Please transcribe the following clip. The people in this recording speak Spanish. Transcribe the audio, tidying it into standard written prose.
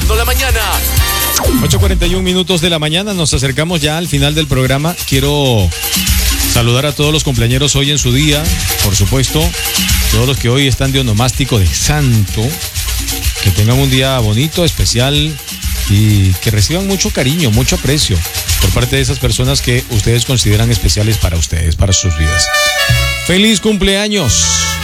Alebrando la mañana. 8:41 minutos de la mañana, nos acercamos ya al final del programa. Quiero saludar a todos los cumpleañeros hoy en su día, por supuesto, todos los que hoy están de onomástico de santo, que tengan un día bonito, especial y que reciban mucho cariño, mucho aprecio por parte de esas personas que ustedes consideran especiales para ustedes, para sus vidas. ¡Feliz cumpleaños!